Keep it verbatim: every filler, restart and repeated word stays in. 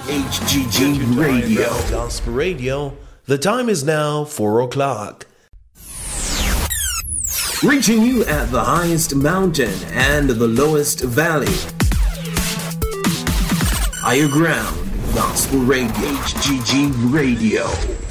H G G Radio. Gospel Radio. The time is now four o'clock. Reaching you at the highest mountain and the lowest valley. Higher Ground Gospel Radio. H G G Radio.